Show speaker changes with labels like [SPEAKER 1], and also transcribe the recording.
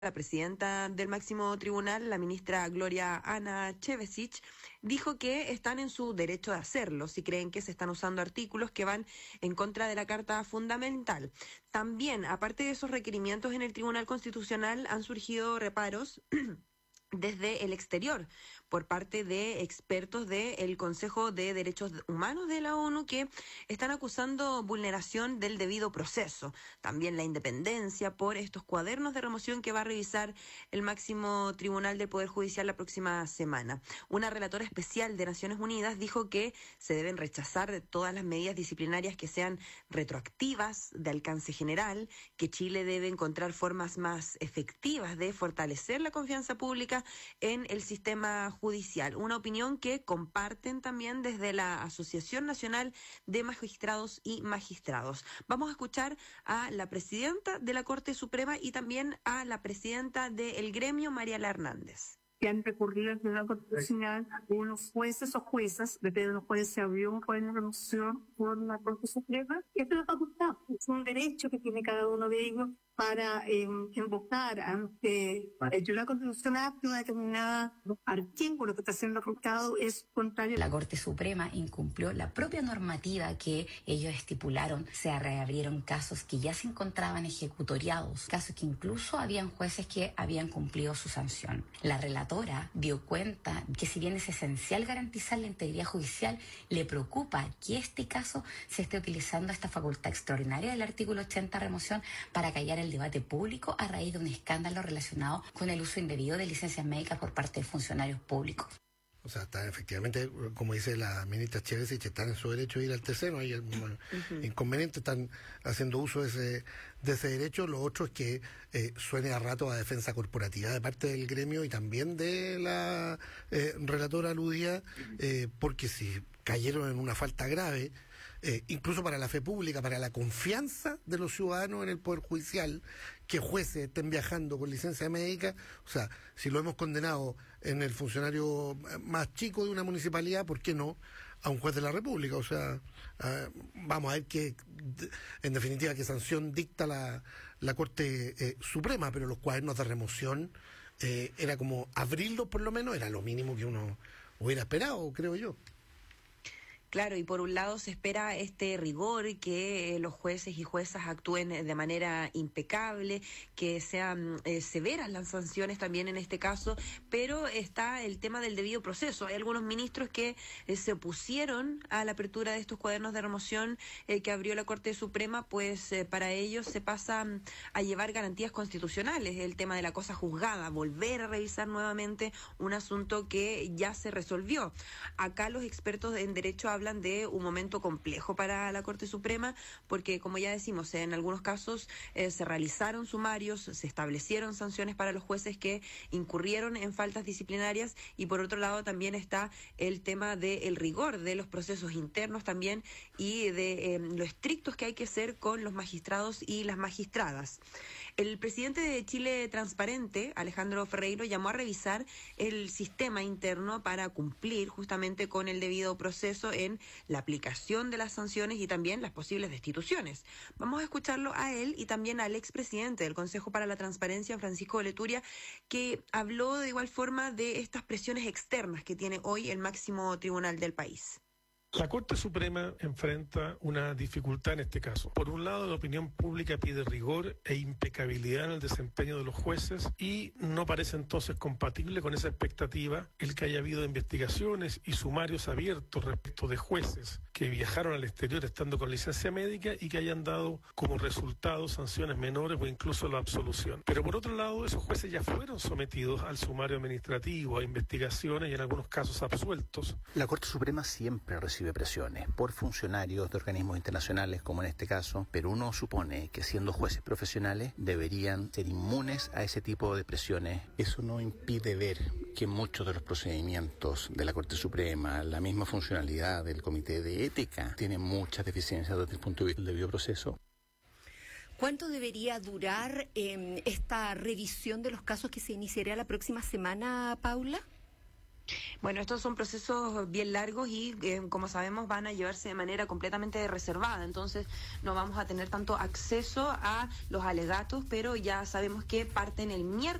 [SPEAKER 1] La presidenta del máximo tribunal, la ministra Gloria Ana Chevesich, dijo que están en su derecho de hacerlo si creen que se están usando artículos que van en contra de la Carta Fundamental. También, aparte de esos requerimientos en el Tribunal Constitucional, han surgido reparos desde el exterior, por parte de expertos del Consejo de Derechos Humanos de la ONU, que están acusando vulneración del debido proceso. También la independencia por estos cuadernos de remoción que va a revisar el máximo tribunal del Poder Judicial la próxima semana. Una relatora especial de Naciones Unidas dijo que se deben rechazar todas las medidas disciplinarias que sean retroactivas, de alcance general, que Chile debe encontrar formas más efectivas de fortalecer la confianza pública en el sistema judicial. Una opinión que comparten también desde la Asociación Nacional de Magistrados y Magistrados. Vamos a escuchar a la presidenta de la Corte Suprema y también a la presidenta del gremio, Mariela Hernández.
[SPEAKER 2] Que han recurrido al Tribunal Constitucional unos jueces o juezas, depende de los jueces, se abrió un juez de remoción por la Corte Suprema, y esto es una facultad, es un derecho que tiene cada uno de ellos para invocar ante el Tribunal Constitucional una determinada artículo que está siendo afectado es contrario.
[SPEAKER 3] La Corte Suprema incumplió la propia normativa que ellos estipularon. Se reabrieron casos que ya se encontraban ejecutoriados, casos que incluso habían jueces que habían cumplido su sanción. La relatora dio cuenta que si bien es esencial garantizar la integridad judicial, le preocupa que este caso se esté utilizando esta facultad extraordinaria del artículo 80 remoción para callar el debate público a raíz de un escándalo relacionado con el uso indebido de licencias médicas por parte de funcionarios públicos.
[SPEAKER 4] O sea, está efectivamente, como dice la ministra Chevesich, están en su derecho de ir al tercero, hay inconveniente, están haciendo uso de ese derecho. Lo otro es que suene a rato a defensa corporativa de parte del gremio y también de la relatora aludida, porque si cayeron en una falta grave, incluso para la fe pública, para la confianza de los ciudadanos en el Poder Judicial, que jueces estén viajando con licencia médica. O sea, si lo hemos condenado en el funcionario más chico de una municipalidad, ¿por qué no a un juez de la República? O sea, vamos a ver en definitiva, qué sanción dicta la Corte Suprema, pero los cuadernos de remoción, era como abrirlos por lo menos, era lo mínimo que uno hubiera esperado, creo yo.
[SPEAKER 1] Claro, y por un lado se espera este rigor, que los jueces y juezas actúen de manera impecable, que sean severas las sanciones también en este caso, pero está el tema del debido proceso. Hay algunos ministros que se opusieron a la apertura de estos cuadernos de remoción que abrió la Corte Suprema, pues para ellos se pasa a llevar garantías constitucionales, el tema de la cosa juzgada, volver a revisar nuevamente un asunto que ya se resolvió. Acá los expertos en derecho hablan de un momento complejo para la Corte Suprema, porque como ya decimos, en algunos casos se realizaron sumarios, se establecieron sanciones para los jueces que incurrieron en faltas disciplinarias, y por otro lado también está el tema del rigor de los procesos internos también, y de lo estrictos que hay que ser con los magistrados y las magistradas. El presidente de Chile Transparente, Alejandro Ferreiro, llamó a revisar el sistema interno para cumplir justamente con el debido proceso en la aplicación de las sanciones y también las posibles destituciones. Vamos a escucharlo a él y también al expresidente del Consejo para la Transparencia, Francisco Leturia, que habló de igual forma de estas presiones externas que tiene hoy el máximo tribunal del país.
[SPEAKER 5] La Corte Suprema enfrenta una dificultad en este caso. Por un lado, la opinión pública pide rigor e impecabilidad en el desempeño de los jueces y no parece entonces compatible con esa expectativa el que haya habido investigaciones y sumarios abiertos respecto de jueces que viajaron al exterior estando con licencia médica y que hayan dado como resultado sanciones menores o incluso la absolución. Pero por otro lado, esos jueces ya fueron sometidos al sumario administrativo, a investigaciones y en algunos casos absueltos.
[SPEAKER 6] La Corte Suprema siempre recibe presiones por funcionarios de organismos internacionales, como en este caso, pero uno supone que siendo jueces profesionales deberían ser inmunes a ese tipo de presiones. Eso no impide ver que muchos de los procedimientos de la Corte Suprema, la misma funcionalidad del Comité de Ética, tienen muchas deficiencias desde el punto de vista del debido proceso.
[SPEAKER 7] ¿Cuánto debería durar esta revisión de los casos que se iniciaría la próxima semana, Paula?
[SPEAKER 1] Bueno, estos son procesos bien largos y, como sabemos, van a llevarse de manera completamente reservada. Entonces, no vamos a tener tanto acceso a los alegatos, pero ya sabemos que parten el miércoles